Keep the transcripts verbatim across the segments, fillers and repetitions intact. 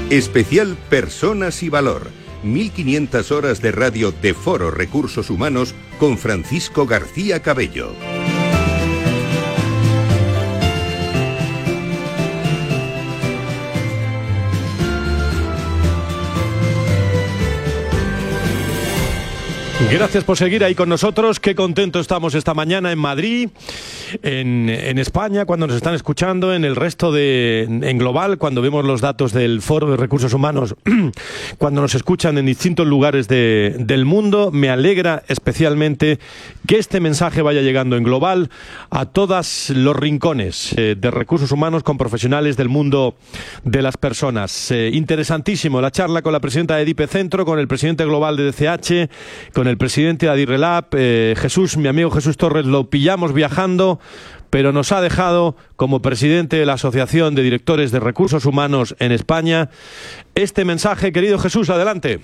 Especial Personas y Valor. mil quinientas horas de radio de Foro Recursos Humanos con Francisco García Cabello. Gracias por seguir ahí con nosotros. Qué contento estamos esta mañana en Madrid, en, en España, cuando nos están escuchando, en el resto de, en global, cuando vemos los datos del Foro de Recursos Humanos, cuando nos escuchan en distintos lugares de, del mundo. Me alegra especialmente que este mensaje vaya llegando en global a todos los rincones eh, de recursos humanos con profesionales del mundo de las personas. Eh, interesantísimo la charla con la presidenta de Edipe Centro, con el presidente global de D C H, con el presidente de Adirrelab, eh, Jesús, mi amigo Jesús Torres, lo pillamos viajando, pero nos ha dejado como presidente de la Asociación de Directores de Recursos Humanos en España este mensaje. Querido Jesús, adelante.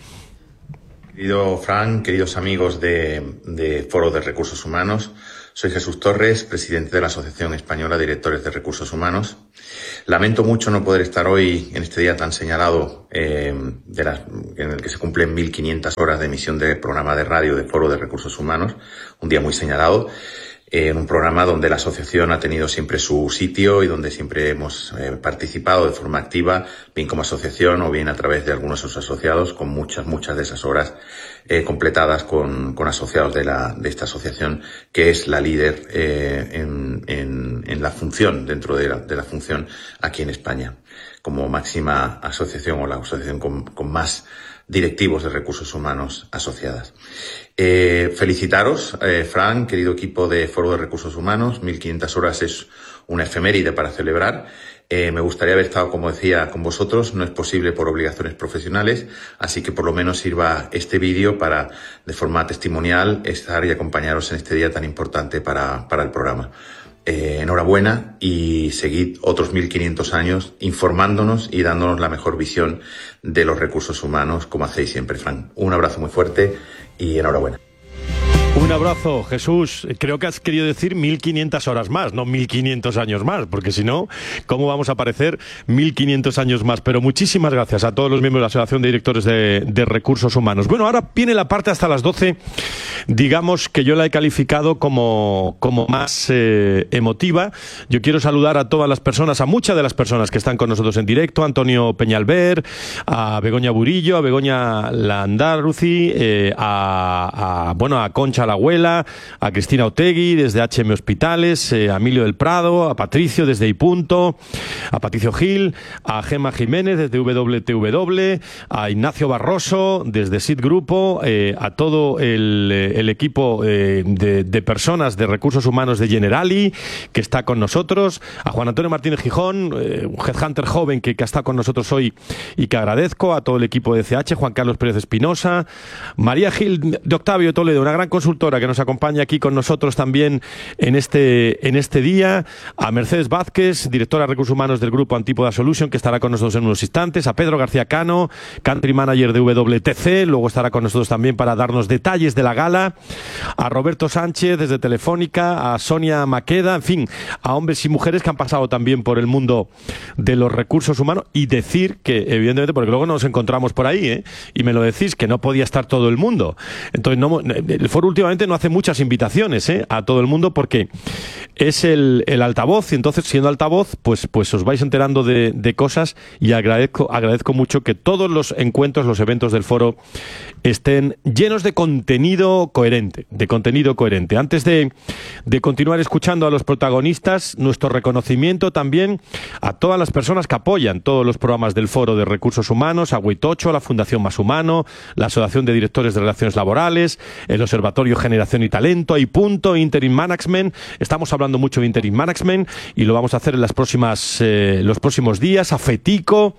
Querido Fran, queridos amigos de, de Foro de Recursos Humanos, soy Jesús Torres, presidente de la Asociación Española de Directores de Recursos Humanos. Lamento mucho no poder estar hoy en este día tan señalado, eh, de las, en el que se cumplen mil quinientas horas de emisión del programa de radio de Foro de Recursos Humanos, un día muy señalado, eh, en un programa donde la asociación ha tenido siempre su sitio y donde siempre hemos eh, participado de forma activa, bien como asociación o bien a través de algunos de sus asociados, con muchas, muchas de esas horas eh, completadas con, con asociados de la, de esta asociación, que es la líder eh, en, en, en la función, dentro de la, de la función aquí en España, como máxima asociación o la asociación con, con más directivos de recursos humanos asociadas. Eh, felicitaros, eh, Fran, querido equipo de Foro de Recursos Humanos. mil quinientas horas es una efeméride para celebrar. Eh, me gustaría haber estado, como decía, con vosotros. No es posible por obligaciones profesionales, así que por lo menos sirva este vídeo para, de forma testimonial, estar y acompañaros en este día tan importante para, para el programa. Eh, enhorabuena y seguid otros mil quinientos años informándonos y dándonos la mejor visión de los recursos humanos, como hacéis siempre, Fran. Un abrazo muy fuerte y enhorabuena. Un abrazo, Jesús. Creo que has querido decir mil quinientas horas más, no mil quinientos años más, porque si no, ¿cómo vamos a aparecer mil quinientos años más? Pero muchísimas gracias a todos los miembros de la Asociación de Directores de, de Recursos Humanos. Bueno, ahora viene la parte hasta las doce, digamos que yo la he calificado como, como más eh, emotiva. Yo quiero saludar a todas las personas, a muchas de las personas que están con nosotros en directo, a Antonio Peñalver, a Begoña Burillo, a Begoña Landaruzi, eh, a, a, bueno, a Concha la abuela, a Cristina Otegui desde H M Hospitales, eh, a Emilio del Prado, a Patricio desde iPunto, a Patricio Gil, a Gemma Jiménez desde W T W, a Ignacio Barroso desde S I D Grupo, eh, a todo el, el equipo eh, de, de personas de recursos humanos de Generali que está con nosotros, a Juan Antonio Martínez Gijón, eh, un headhunter joven que, que está con nosotros hoy y que agradezco, a todo el equipo de C H, Juan Carlos Pérez Espinosa, María Gil de Octavio Toledo, una gran consultora que nos acompaña aquí con nosotros también en este, en este día, a Mercedes Vázquez, directora de Recursos Humanos del Grupo Antípoda Solution, que estará con nosotros en unos instantes, a Pedro García Cano, Country Manager de W T C, luego estará con nosotros también para darnos detalles de la gala, a Roberto Sánchez desde Telefónica, a Sonia Maqueda, en fin, a hombres y mujeres que han pasado también por el mundo de los recursos humanos, y decir que, evidentemente, porque luego nos encontramos por ahí, ¿eh? Y me lo decís, que no podía estar todo el mundo. Entonces, no, el foro últimamente no hace muchas invitaciones ¿eh? a todo el mundo porque es el, el altavoz, y entonces siendo altavoz pues, pues os vais enterando de, de cosas, y agradezco, agradezco mucho que todos los encuentros, los eventos del foro estén llenos de contenido coherente, de contenido coherente. Antes de, de continuar escuchando a los protagonistas, nuestro reconocimiento también a todas las personas que apoyan todos los programas del Foro de Recursos Humanos, a Huitocho, la Fundación Más Humano, la Asociación de Directores de Relaciones Laborales, el Observatorio Generación y Talento, iPunto, Interim Management. Estamos hablando mucho de Interim Management y lo vamos a hacer en las próximas, eh, los próximos días. A FETICO,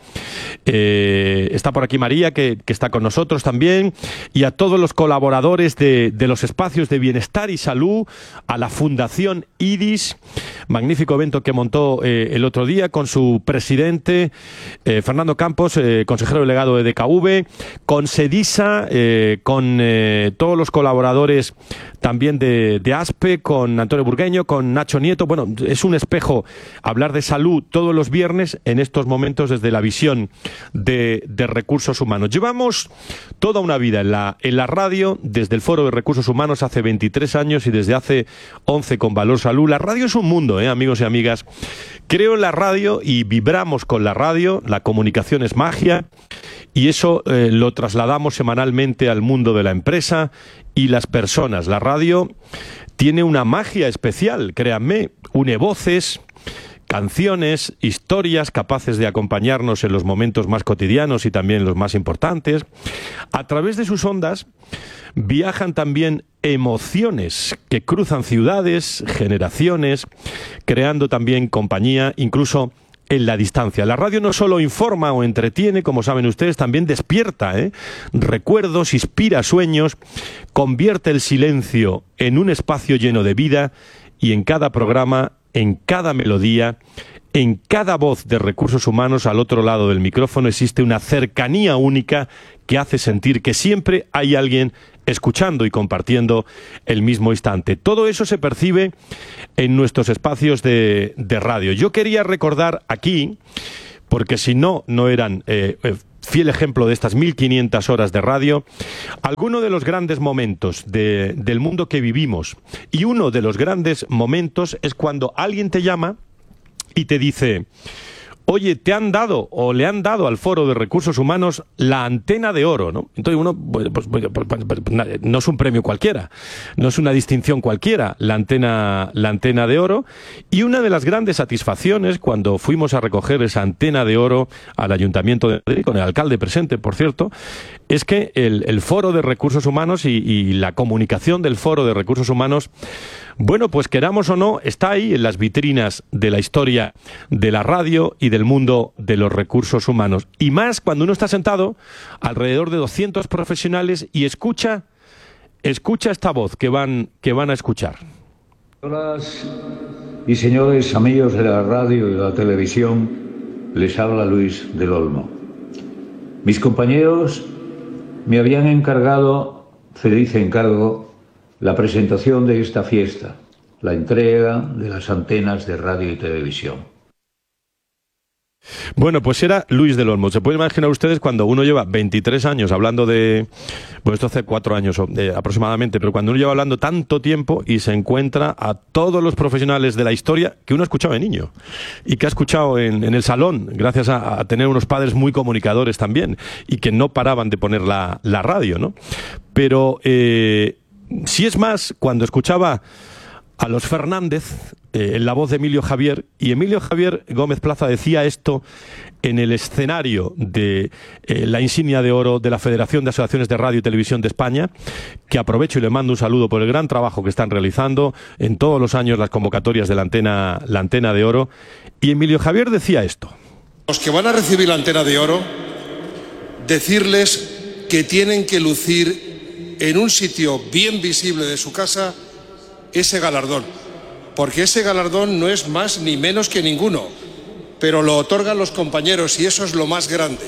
eh, está por aquí María, que, que está con nosotros también, y a todos los colaboradores de, de los espacios de bienestar y salud, a la Fundación IDIS, magnífico evento que montó eh, el otro día con su presidente, eh, Fernando Campos, eh, consejero delegado de D K V, con SEDISA, eh, con eh, todos los colaboradores directores también de, de ASPE, con Antonio Burgueño, con Nacho Nieto. Bueno, es un espejo hablar de salud todos los viernes en estos momentos desde la visión de, de recursos humanos. Llevamos toda una vida en la, en la radio, desde el Foro de Recursos Humanos hace veintitrés años y desde hace once con Valor Salud. La radio es un mundo, ¿eh, amigos y amigas? Creo en la radio y vibramos con la radio. La comunicación es magia y eso eh, lo trasladamos semanalmente al mundo de la empresa y las personas. La radio tiene una magia especial, créanme, une voces, canciones, historias capaces de acompañarnos en los momentos más cotidianos y también en los más importantes. A través de sus ondas viajan también emociones que cruzan ciudades, generaciones, creando también compañía, incluso en la distancia. La radio no solo informa o entretiene, como saben ustedes, también despierta, ¿eh? recuerdos, inspira sueños, convierte el silencio en un espacio lleno de vida y en cada programa, en cada melodía, en cada voz de recursos humanos al otro lado del micrófono existe una cercanía única que hace sentir que siempre hay alguien escuchando y compartiendo el mismo instante. Todo eso se percibe en nuestros espacios de, de radio. Yo quería recordar aquí, porque si no, no eran eh, fiel ejemplo de estas mil quinientas horas de radio, alguno de los grandes momentos de, del mundo que vivimos. Y uno de los grandes momentos es cuando alguien te llama y te dice: oye, te han dado o le han dado al Foro de Recursos Humanos la antena de oro, ¿no? Entonces uno, pues, pues, pues, pues, pues, no es un premio cualquiera, no es una distinción cualquiera, la antena, la antena de oro. Y una de las grandes satisfacciones cuando fuimos a recoger esa antena de oro al Ayuntamiento de Madrid, con el alcalde presente, por cierto, es que el, el Foro de Recursos Humanos y, y la comunicación del Foro de Recursos Humanos, bueno, pues queramos o no, está ahí en las vitrinas de la historia de la radio y del mundo de los recursos humanos. Y más cuando uno está sentado alrededor de doscientos profesionales y escucha, escucha esta voz que van, que van a escuchar. Señoras y señores amigos de la radio y de la televisión, les habla Luis del Olmo. Mis compañeros me habían encargado, feliz encargo, la presentación de esta fiesta, la entrega de las antenas de radio y televisión. Bueno, pues era Luis del Olmo. Se pueden imaginar ustedes cuando uno lleva veintitrés años hablando de... Bueno, esto hace cuatro años eh, aproximadamente, pero cuando uno lleva hablando tanto tiempo y se encuentra a todos los profesionales de la historia que uno ha escuchado de niño y que ha escuchado en, en el salón, gracias a, a tener unos padres muy comunicadores también y que no paraban de poner la, la radio, ¿no? Pero eh, si es más, cuando escuchaba a los Fernández, eh, en la voz de Emilio Javier, y Emilio Javier Gómez Plaza decía esto en el escenario de eh, la insignia de oro de la Federación de Asociaciones de Radio y Televisión de España, que aprovecho y le mando un saludo por el gran trabajo que están realizando en todos los años las convocatorias de la antena, la antena de oro, y Emilio Javier decía esto. Los que van a recibir la antena de oro, decirles que tienen que lucir en un sitio bien visible de su casa ese galardón, porque ese galardón no es más ni menos que ninguno, pero lo otorgan los compañeros y eso es lo más grande.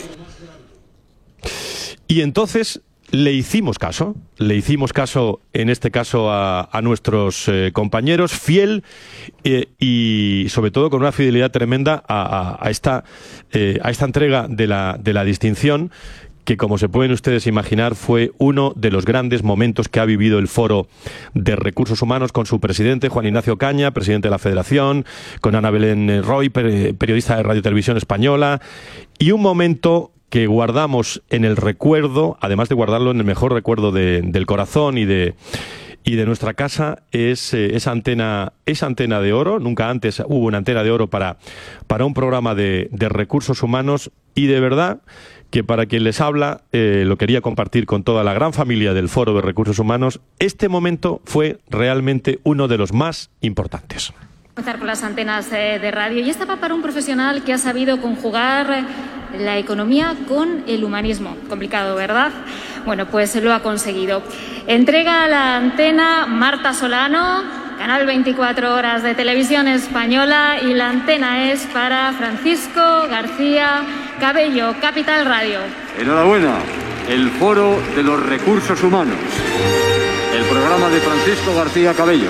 Y entonces le hicimos caso, le hicimos caso en este caso a, a nuestros eh, compañeros, fiel eh, y sobre todo con una fidelidad tremenda a, a, a, esta, eh, a esta entrega de la, de la distinción, que, como se pueden ustedes imaginar, fue uno de los grandes momentos que ha vivido el Foro de Recursos Humanos con su presidente, Juan Ignacio Caña, presidente de la Federación, con Ana Belén Roy, periodista de Radio Televisión Española, y un momento que guardamos en el recuerdo, además de guardarlo en el mejor recuerdo de, del corazón y de... y de nuestra casa, es eh, esa antena esa antena de oro. Nunca antes hubo una antena de oro para, para un programa de, de recursos humanos, y de verdad que para quien les habla, eh, lo quería compartir con toda la gran familia del Foro de Recursos Humanos. Este momento fue realmente uno de los más importantes. Empezar con las antenas eh, de radio, y esta va para un profesional que ha sabido conjugar la economía con el humanismo. Complicado, ¿verdad? Bueno, pues lo ha conseguido. Entrega la antena Marta Solano, Canal veinticuatro Horas de Televisión Española, y la antena es para Francisco García Cabello, Capital Radio. Enhorabuena, el Foro de los Recursos Humanos. el programa de Francisco García Cabello.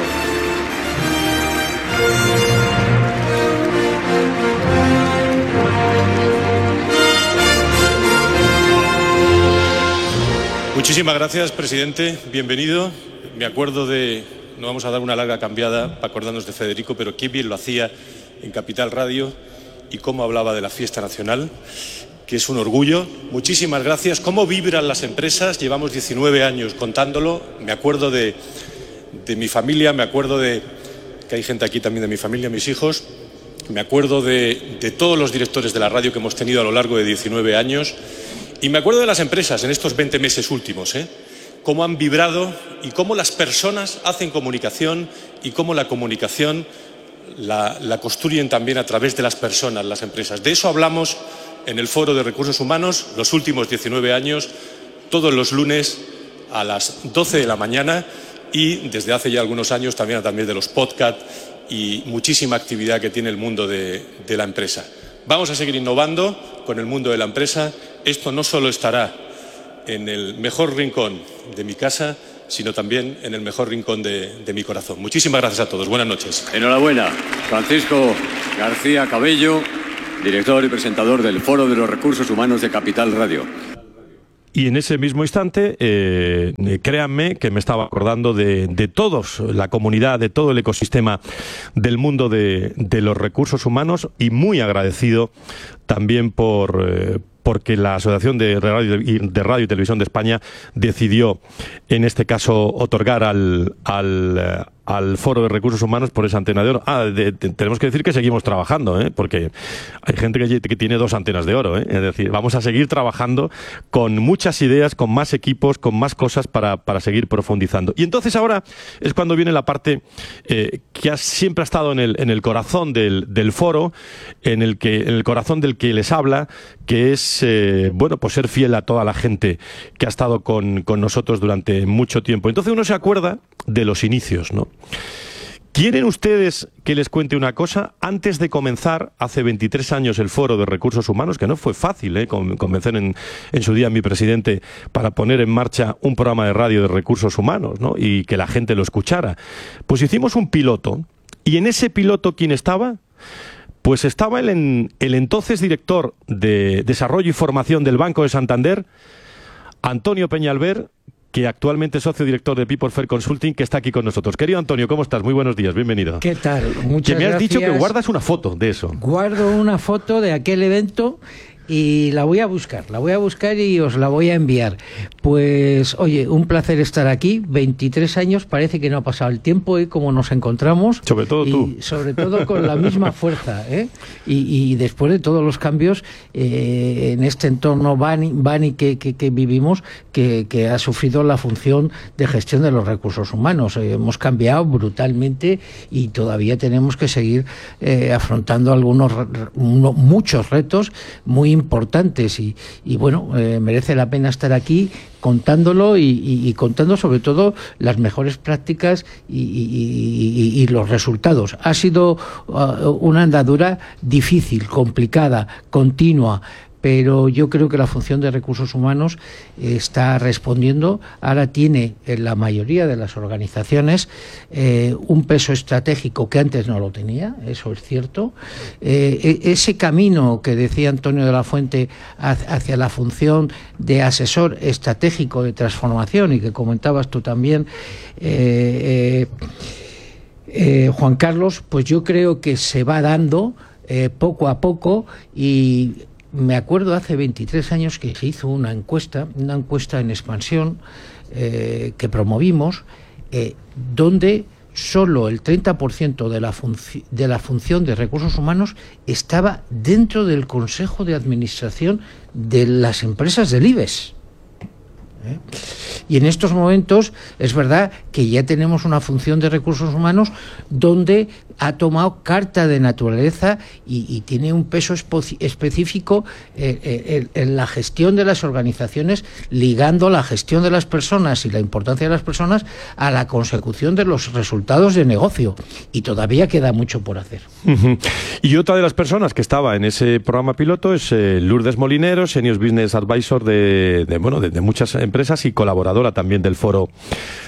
Muchísimas gracias, presidente. Bienvenido. Me acuerdo de... No vamos a dar una larga cambiada para acordarnos de Federico, pero qué bien lo hacía en Capital Radio y cómo hablaba de la fiesta nacional, que es un orgullo. Muchísimas gracias. ¿Cómo vibran las empresas? Llevamos diecinueve años contándolo. Me acuerdo de, de mi familia, me acuerdo de que hay gente aquí también de mi familia, mis hijos. Me acuerdo de, de todos los directores de la radio que hemos tenido a lo largo de diecinueve años. Y me acuerdo de las empresas en estos veinte meses últimos, ¿eh? Cómo han vibrado y cómo las personas hacen comunicación y cómo la comunicación la, la construyen también a través de las personas, las empresas. De eso hablamos en el Foro de Recursos Humanos los últimos diecinueve años, todos los lunes a las doce de la mañana y desde hace ya algunos años también a través de los podcasts y muchísima actividad que tiene el mundo de, de la empresa. Vamos a seguir innovando con el mundo de la empresa. Esto no solo estará en el mejor rincón de mi casa, sino también en el mejor rincón de, de mi corazón. Muchísimas gracias a todos. Buenas noches. Enhorabuena, Francisco García Cabello, director y presentador del Foro de los Recursos Humanos de Capital Radio. Y en ese mismo instante, eh, créanme que me estaba acordando de, de todos, la comunidad, de todo el ecosistema del mundo de, de los recursos humanos y muy agradecido también por... Eh, porque la Asociación de Radio, de Radio y Televisión de España decidió, en este caso, otorgar al, al, al Foro de Recursos Humanos por esa antena de oro. Ah, de, de, tenemos que decir que seguimos trabajando, ¿eh? Porque hay gente que, que tiene dos antenas de oro, ¿eh? Es decir, vamos a seguir trabajando con muchas ideas, con más equipos, con más cosas para, para seguir profundizando. Y entonces ahora es cuando viene la parte eh, que ha, siempre ha estado en el, en el corazón del, del foro, en el, que, en el corazón del que les habla, que es Eh, bueno, pues ser fiel a toda la gente que ha estado con, con nosotros durante mucho tiempo. Entonces uno se acuerda de los inicios, ¿no? ¿Quieren ustedes que les cuente una cosa? Antes de comenzar, hace veintitrés años, el Foro de Recursos Humanos, que no fue fácil, ¿eh? convencer en, en su día a mi presidente para poner en marcha un programa de radio de recursos humanos, ¿no? Y que la gente lo escuchara. Pues hicimos un piloto, y en ese piloto, ¿quién estaba? Pues estaba el, en, el entonces director de Desarrollo y Formación del Banco de Santander, Antonio Peñalver, que actualmente es socio director de People Fair Consulting, que está aquí con nosotros. Querido Antonio, ¿cómo estás? Muy buenos días, bienvenido. ¿Qué tal? Muchas que me has gracias. dicho que guardas una foto de eso. Guardo una foto de aquel evento y la voy a buscar, la voy a buscar y os la voy a enviar. Pues, oye, un placer estar aquí, veintitrés años, parece que no ha pasado el tiempo, ¿eh? Como nos encontramos. Sobre todo y tú. Sobre todo con la misma fuerza, ¿eh? Y, y después de todos los cambios eh, en este entorno Bani, Bani que, que, que vivimos, que, que ha sufrido la función de gestión de los recursos humanos. Eh, hemos cambiado brutalmente y todavía tenemos que seguir eh, afrontando algunos, uno, muchos retos muy importantes y, y bueno, eh, merece la pena estar aquí contándolo y, y, y contando sobre todo las mejores prácticas y, y, y, y los resultados. Ha sido uh, una andadura difícil, complicada, continua, pero yo creo que la función de recursos humanos está respondiendo. Ahora tiene en la mayoría de las organizaciones eh, un peso estratégico que antes no lo tenía, eso es cierto. Eh, ese camino que decía Antonio de la Fuente hacia la función de asesor estratégico de transformación y que comentabas tú también, eh, eh, eh, Juan Carlos, pues yo creo que se va dando eh, poco a poco. Y me acuerdo hace veintitrés años que se hizo una encuesta, una encuesta en expansión eh, que promovimos, eh, donde solo el treinta por ciento de la, de la función de recursos humanos estaba dentro del Consejo de Administración de las empresas del IBEX. ¿Eh? Y en estos momentos es verdad que ya tenemos una función de recursos humanos donde ha tomado carta de naturaleza y, y tiene un peso específico eh, eh, en la gestión de las organizaciones, ligando la gestión de las personas y la importancia de las personas a la consecución de los resultados de negocio. Y todavía queda mucho por hacer. Uh-huh. Y otra de las personas que estaba en ese programa piloto es eh, Lourdes Molinero, Senior Business Advisor de, de, bueno, de, de muchas empresas y colaboradora también del Foro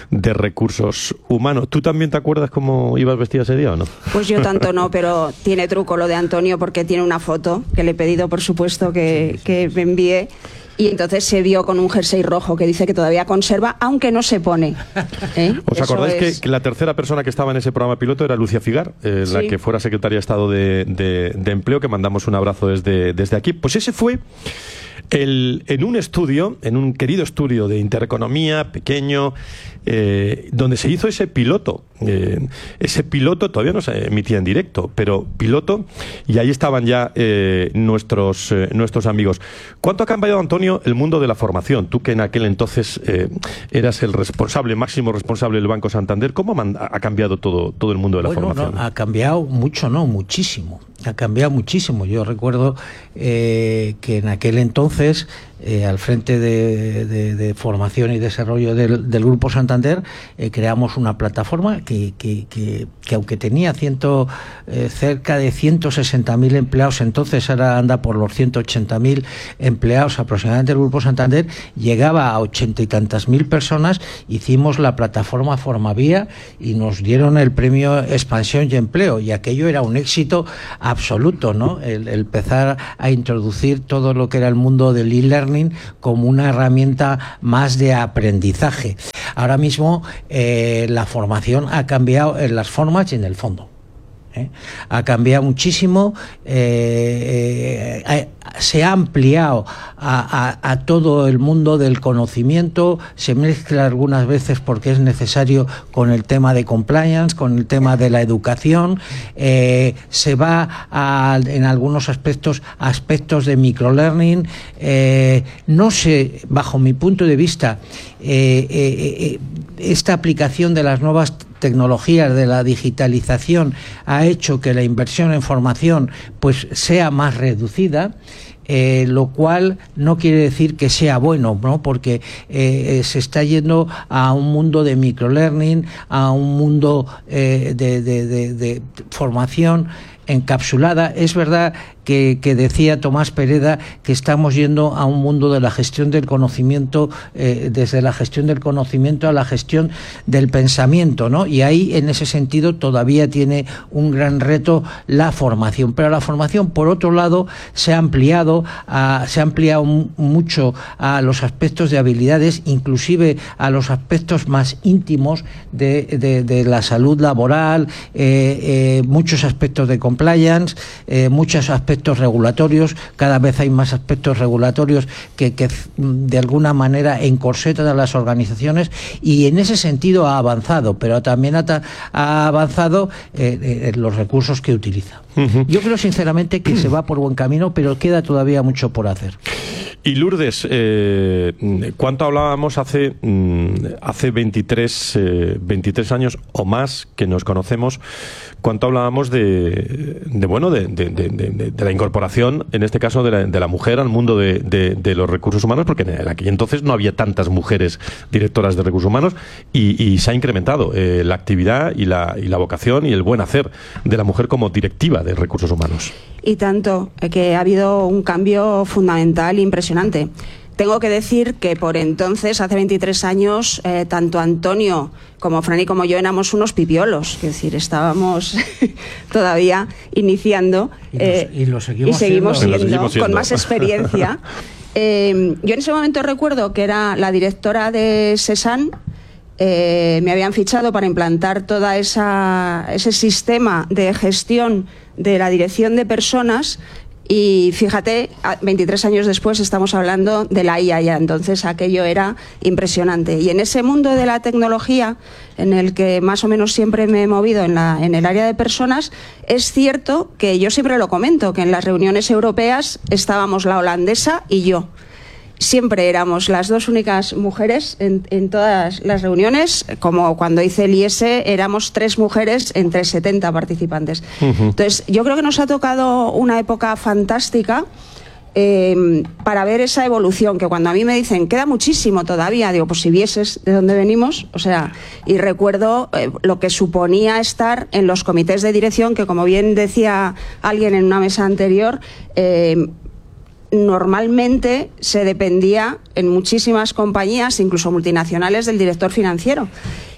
de Recursos Humanos. ¿Tú también te acuerdas cómo ibas vestida ese día o no? Pues yo tanto no, pero tiene truco lo de Antonio porque tiene una foto que le he pedido, por supuesto, que, que me envíe. Y entonces se vio con un jersey rojo que dice que todavía conserva, aunque no se pone. ¿Eh? ¿Os Eso acordáis es... que, que la tercera persona que estaba en ese programa piloto era Lucia Figar, eh, sí. la que fuera secretaria de Estado de, de, de Empleo, que mandamos un abrazo desde, desde aquí? Pues ese fue... El, en un estudio, en un querido estudio de intereconomía pequeño, eh, donde se hizo ese piloto. Eh, ese piloto todavía no se emitía en directo, pero piloto, y ahí estaban ya eh, nuestros, eh, nuestros amigos. ¿Cuánto ha cambiado, Antonio, el mundo de la formación? Tú que en aquel entonces eh, eras el responsable, máximo responsable del Banco Santander, ¿cómo ha cambiado todo, todo el mundo de la bueno, formación? No, ha cambiado mucho, no, muchísimo. Ha cambiado muchísimo. Yo recuerdo eh, que en aquel entonces, eh, al frente de, de, de formación y desarrollo del, del Grupo Santander, eh, creamos una plataforma que, que, que, que aunque tenía ciento, eh, cerca de ciento sesenta mil empleados, entonces ahora anda por los ciento ochenta mil empleados aproximadamente del Grupo Santander, llegaba a ochenta y tantas mil personas. Hicimos la plataforma Formavía y nos dieron el premio Expansión y Empleo, y aquello era un éxito absoluto, ¿no? El, el empezar a introducir todo lo que era el mundo del e-learning como una herramienta más de aprendizaje. Ahora mismo eh, la formación ha cambiado en las formas y en el fondo. ¿eh? Ha cambiado muchísimo, eh, eh, se ha ampliado a, a, a todo el mundo del conocimiento, se mezcla algunas veces porque es necesario con el tema de compliance, con el tema de la educación, eh, se va a, en algunos aspectos, aspectos de microlearning, eh, no sé, bajo mi punto de vista, eh, eh, eh, esta aplicación de las nuevas tecnologías, de la digitalización, ha hecho que la inversión en formación pues sea más reducida. Eh, lo cual no quiere decir que sea bueno, ¿no? Porque eh, se está yendo a un mundo de microlearning, a un mundo eh, de, de, de, de formación encapsulada. Es verdad que, que decía Tomás Pereda que estamos yendo a un mundo de la gestión del conocimiento, eh, desde la gestión del conocimiento a la gestión del pensamiento, ¿no? Y ahí, en ese sentido, todavía tiene un gran reto la formación. Pero la formación, por otro lado, se ha ampliado, a, se ha ampliado mucho a los aspectos de habilidades, inclusive a los aspectos más íntimos de, de, de la salud laboral, eh, eh, muchos aspectos de compliance, eh, muchos aspectos regulatorios. Cada vez hay más aspectos regulatorios que, que de alguna manera encorsetan a las organizaciones, y en ese sentido ha avanzado, pero también ha, ha avanzado eh, en los recursos que utiliza. Uh-huh. Yo creo sinceramente que se va por buen camino, pero queda todavía mucho por hacer. Y Lourdes, eh, ¿cuánto hablábamos hace, hace veintitrés, eh, veintitrés años o más que nos conocemos? ¿Cuánto hablábamos de, de bueno, de, de, de, de, de la incorporación, en este caso de la, de la mujer al mundo de, de, de los recursos humanos? Porque en aquel entonces no había tantas mujeres directoras de recursos humanos, y, y se ha incrementado eh, la actividad y la, y la vocación y el buen hacer de la mujer como directiva de recursos humanos. Y tanto, que ha habido un cambio fundamental, impresionante. Tengo que decir que por entonces, hace veintitrés años, eh, tanto Antonio como Fran y como yo éramos unos pipiolos, es decir, estábamos todavía iniciando y, eh, y lo seguimos, y seguimos siendo, siendo, seguimos siendo con más experiencia. eh, yo en ese momento recuerdo que era la directora de SESAN. Eh, me habían fichado para implantar toda esa ese sistema de gestión de la dirección de personas, y fíjate, veintitrés años después estamos hablando de la I A ya. Entonces aquello era impresionante, y en ese mundo de la tecnología en el que más o menos siempre me he movido en, la, en el área de personas, es cierto que yo siempre lo comento, que en las reuniones europeas estábamos la holandesa y yo. Siempre éramos las dos únicas mujeres en, en todas las reuniones, como cuando hice el I E S E éramos tres mujeres entre setenta participantes. Uh-huh. Entonces, yo creo que nos ha tocado una época fantástica eh, para ver esa evolución, que cuando a mí me dicen, queda muchísimo todavía, digo, pues si vieses de dónde venimos, o sea, y recuerdo eh, lo que suponía estar en los comités de dirección, que como bien decía alguien en una mesa anterior, eh, normalmente se dependía en muchísimas compañías, incluso multinacionales, del director financiero.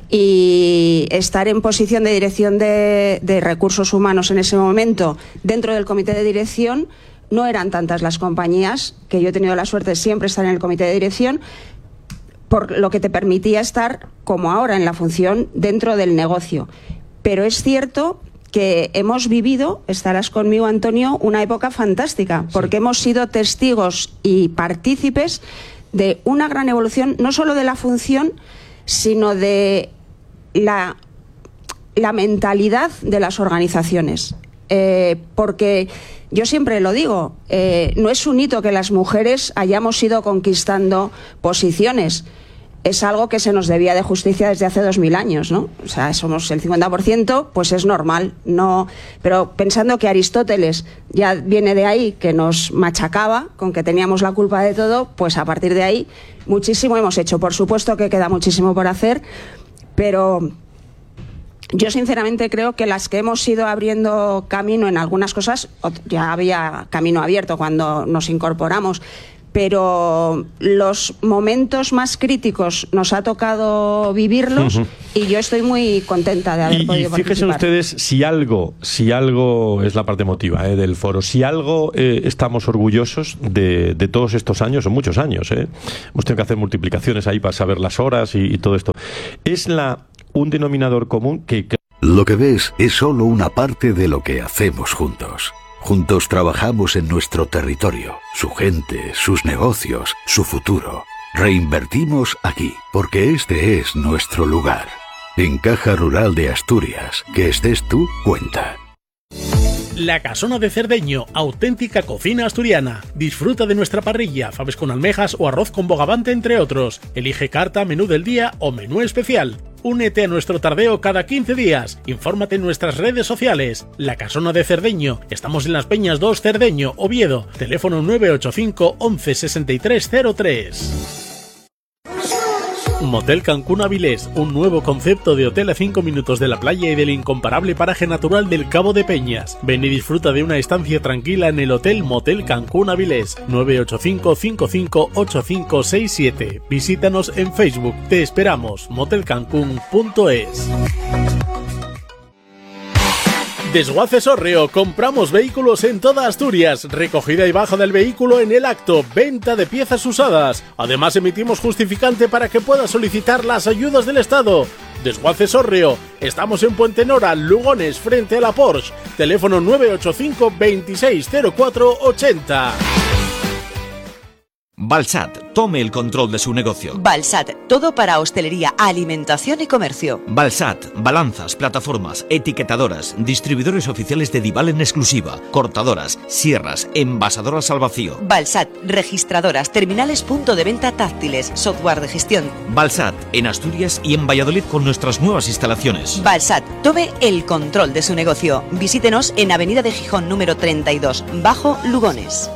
Y estar en posición de dirección de, de recursos humanos en ese momento, dentro del comité de dirección, no eran tantas las compañías, que yo he tenido la suerte de siempre estar en el comité de dirección, por lo que te permitía estar, como ahora, en la función dentro del negocio. Pero es cierto que hemos vivido, estarás conmigo, Antonio, una época fantástica, porque sí. hemos sido testigos y partícipes de una gran evolución, no solo de la función, sino de la, la mentalidad de las organizaciones. Eh, porque yo siempre lo digo, eh, no es un hito que las mujeres hayamos ido conquistando posiciones. Es algo que se nos debía de justicia desde hace dos mil años, ¿no? O sea, somos el cincuenta por ciento, pues es normal, no. Pero pensando que Aristóteles ya viene de ahí, que nos machacaba con que teníamos la culpa de todo, pues a partir de ahí muchísimo hemos hecho. Por supuesto que queda muchísimo por hacer, pero yo sinceramente creo que las que hemos ido abriendo camino en algunas cosas, ya había camino abierto cuando nos incorporamos, pero los momentos más críticos nos ha tocado vivirlos uh-huh. y yo estoy muy contenta de haber y, podido y fíjense participar. ustedes, si algo, si algo es la parte emotiva eh, del foro, si algo eh, estamos orgullosos de, de todos estos años, son muchos años, eh, hemos tenido que hacer multiplicaciones ahí para saber las horas y, y todo esto, es la un denominador común que... Lo que ves es solo una parte de lo que hacemos juntos. Juntos trabajamos en nuestro territorio, su gente, sus negocios, su futuro. Reinvertimos aquí, porque este es nuestro lugar. En Caja Rural de Asturias, que estés tú, cuenta. La Casona de Cerdeño, auténtica cocina asturiana. Disfruta de nuestra parrilla, faves con almejas o arroz con bogavante, entre otros. Elige carta, menú del día o menú especial. Únete a nuestro tardeo cada quince días. Infórmate en nuestras redes sociales. La Casona de Cerdeño. Estamos en Las Peñas dos, Cerdeño, Oviedo. Teléfono nueve ocho cinco once sesenta y tres cero tres. Motel Cancún Avilés, un nuevo concepto de hotel a cinco minutos de la playa y del incomparable paraje natural del Cabo de Peñas. Ven y disfruta de una estancia tranquila en el Hotel Motel Cancún Avilés. nueve ocho cinco cinco cinco ocho cinco seis siete. Visítanos en Facebook. Te esperamos. motel cancún punto es. Desguaces Hórreo, compramos vehículos en toda Asturias, recogida y baja del vehículo en el acto, venta de piezas usadas. Además emitimos justificante para que puedas solicitar las ayudas del Estado. Desguaces Hórreo, estamos en Puente Nora, Lugones, frente a la Porsche. Teléfono nueve ocho cinco veintiséis cero cuatro ochenta. Balsat, tome el control de su negocio. Balsat, todo para hostelería, alimentación y comercio. Balsat, balanzas, plataformas, etiquetadoras, distribuidores oficiales de Dival en exclusiva, cortadoras, sierras, envasadoras al vacío. Balsat, registradoras, terminales punto de venta táctiles, software de gestión. Balsat, en Asturias y en Valladolid con nuestras nuevas instalaciones. Balsat, tome el control de su negocio. Visítenos en Avenida de Gijón número treinta y dos, Bajo Lugones.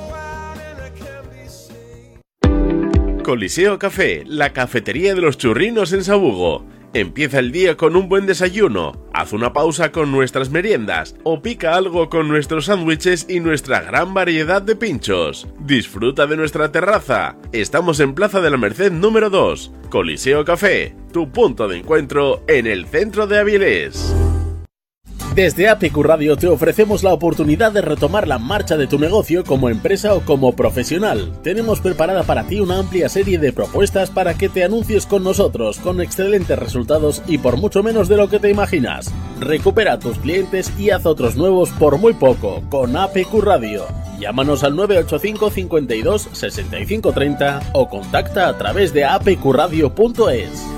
Coliseo Café, la cafetería de los churrinos en Sabugo. Empieza el día con un buen desayuno, haz una pausa con nuestras meriendas o pica algo con nuestros sándwiches y nuestra gran variedad de pinchos. Disfruta de nuestra terraza. Estamos en Plaza de la Merced número dos. Coliseo Café, tu punto de encuentro en el centro de Avilés. Desde A P Q Radio te ofrecemos la oportunidad de retomar la marcha de tu negocio como empresa o como profesional. Tenemos preparada para ti una amplia serie de propuestas para que te anuncies con nosotros, con excelentes resultados y por mucho menos de lo que te imaginas. Recupera a tus clientes y haz otros nuevos por muy poco con A P Q Radio. Llámanos al nueve ocho cinco cincuenta y dos sesenta y cinco treinta o contacta a través de a p q radio punto es.